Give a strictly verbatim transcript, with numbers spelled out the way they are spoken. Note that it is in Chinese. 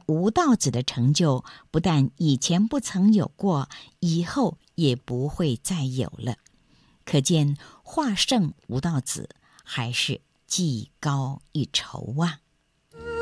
吴道子的成就不但以前不曾有过，以后也不会再有了。可见画圣吴道子还是技高一筹啊。